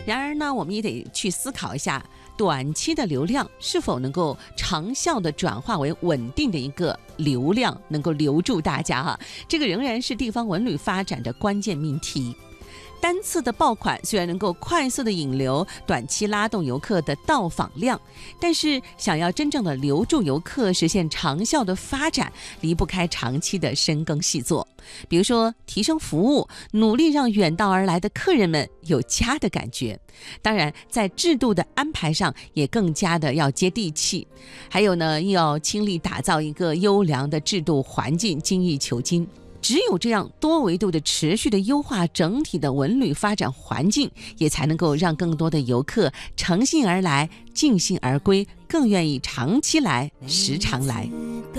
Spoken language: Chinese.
然而呢，我们也得去思考一下，短期的流量是否能够长效的转化为稳定的一个流量，能够留住大家哈。这个仍然是地方文旅发展的关键命题。单次的爆款虽然能够快速的引流，短期拉动游客的到访量，但是想要真正的留住游客，实现长效的发展，离不开长期的深耕细作。比如说提升服务，努力让远道而来的客人们有家的感觉。当然在制度的安排上也更加的要接地气，还有呢，要倾力打造一个优良的制度环境，精益求精。只有这样多维度的持续的优化整体的文旅发展环境，也才能够让更多的游客诚信而来，尽兴而归，更愿意长期来，时常来。